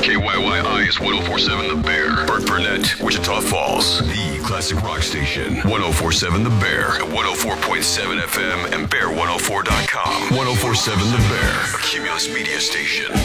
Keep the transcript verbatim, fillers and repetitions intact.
K Y Y I is one oh four point seven The Bear. Burt Burnett, Wichita Falls. The classic rock station. one oh four point seven The Bear. At one oh four point seven F M and bear one oh four dot com. one oh four point seven The Bear. A Cumulus media station.